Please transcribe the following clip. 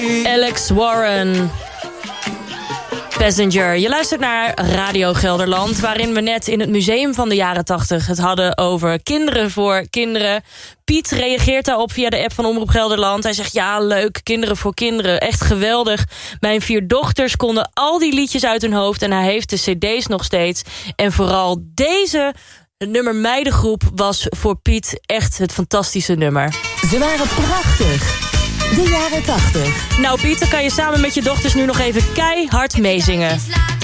Alex Warren. Passenger. Je luistert naar Radio Gelderland, waarin we net in het museum van de jaren 80 het hadden over kinderen voor kinderen. Piet reageert daarop via de app van Omroep Gelderland. Hij zegt, ja, leuk, kinderen voor kinderen, echt geweldig. Mijn 4 dochters konden al die liedjes uit hun hoofd en hij heeft de cd's nog steeds. En vooral deze, het nummer Meidengroep, was voor Piet echt het fantastische nummer. Ze waren prachtig. De jaren 80. Nou Piet, dan kan je samen met je dochters nu nog even keihard meezingen.